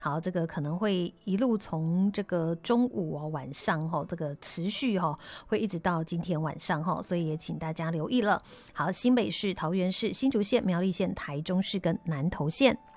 好，这个可能会一路从这个中午晚上这个持续会一直到今天晚上所以也请大家留意了。好，新北市、桃园市、新竹县、苗栗县、台中市跟南投县。